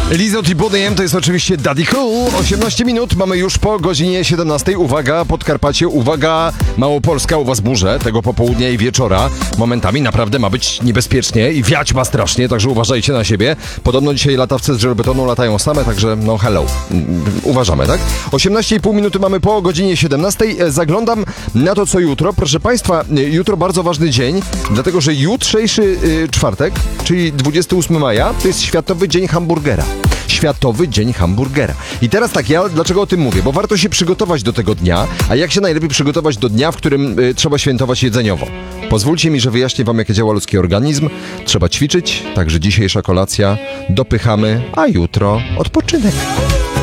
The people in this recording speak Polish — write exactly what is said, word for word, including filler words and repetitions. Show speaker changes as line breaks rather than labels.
Lizot i Boney M to jest oczywiście Daddy Cool. osiemnaście minut, mamy już po godzinie siedemnastej. Uwaga, Podkarpacie, uwaga, Małopolska, u was burze tego popołudnia i wieczora. Momentami naprawdę ma być niebezpiecznie i wiać ma strasznie, także uważajcie na siebie. Podobno dzisiaj latawce z żelbetonu latają same, także no hello. Uważamy, tak? osiemnaście i pół minuty mamy po godzinie siedemnastej. Zaglądam na to, co jutro. Proszę Państwa, jutro bardzo ważny dzień, dlatego że jutrzejszy y, czwartek, czyli dwudziestego ósmego maja, to jest Światowy Dzień Hamburgera. Światowy Dzień Hamburgera. I teraz tak, ja dlaczego o tym mówię? Bo warto się przygotować do tego dnia, a jak się najlepiej przygotować do dnia, w którym y, trzeba świętować jedzeniowo? Pozwólcie mi, że wyjaśnię wam, jak działa ludzki organizm. Trzeba ćwiczyć, także dzisiejsza kolacja, dopychamy, a jutro odpoczynek.